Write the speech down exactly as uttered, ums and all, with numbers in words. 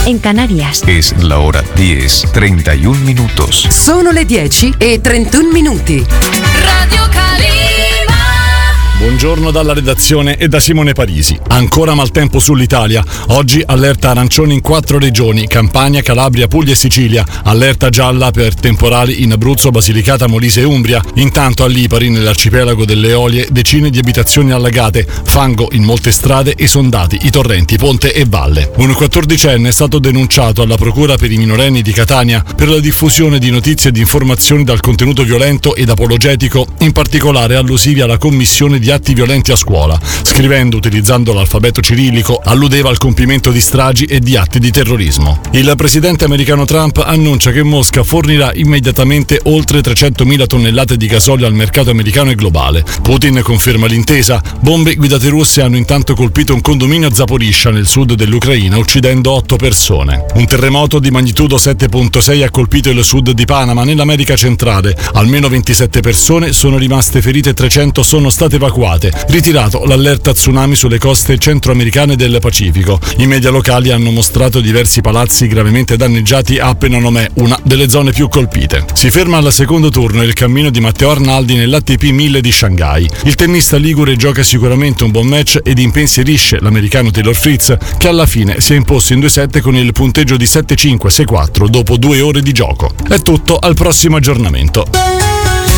en Canarias. Es la hora diez, treinta y un minutos. Sono le dieci e trentuno minuti. Radio Calima. Buongiorno dalla redazione e da Simone Parisi. Ancora maltempo sull'Italia. Oggi allerta arancione in quattro regioni: Campania, Calabria, Puglia e Sicilia. Allerta gialla per temporali in Abruzzo, Basilicata, Molise e Umbria. Intanto a Lipari, nell'arcipelago delle Eolie, decine di abitazioni allagate, fango in molte strade, esondati i torrenti Ponte e Valle. Un quattordicenne è stato denunciato alla Procura per i minorenni di Catania per la diffusione di notizie e di informazioni dal contenuto violento ed apologetico, in particolare allusivi alla commissione di atti violenti a scuola. Scrivendo utilizzando l'alfabeto cirillico, alludeva al compimento di stragi e di atti di terrorismo. Il presidente americano Trump annuncia che Mosca fornirà immediatamente oltre trecentomila tonnellate di gasolio al mercato americano e globale. Putin conferma l'intesa. Bombe guidate russe hanno intanto colpito un condominio a Zaporizhzhia nel sud dell'Ucraina, uccidendo otto persone. Un terremoto di magnitudo sette virgola sei ha colpito il sud di Panama, nell'America centrale. Almeno ventisette persone sono rimaste ferite e trecento sono state evacuate. Ritirato l'allerta tsunami sulle coste centroamericane del Pacifico. I media locali hanno mostrato diversi palazzi gravemente danneggiati a Penonomé, una delle zone più colpite. Si ferma al secondo turno il cammino di Matteo Arnaldi nell'A T P mille di Shanghai. Il tennista ligure gioca sicuramente un buon match ed impensierisce l'americano Taylor Fritz, che alla fine si è imposto in due set con il punteggio di sette cinque sei quattro dopo due ore di gioco. È tutto, al prossimo aggiornamento.